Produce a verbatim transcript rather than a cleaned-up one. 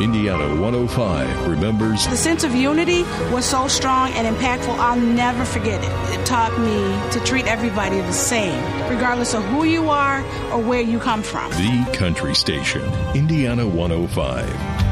Indiana one oh five remembers the sense of unity was so strong and impactful, I'll never forget it. It taught me to treat everybody the same, regardless of who you are or where you come from. the country station, Indiana one oh five.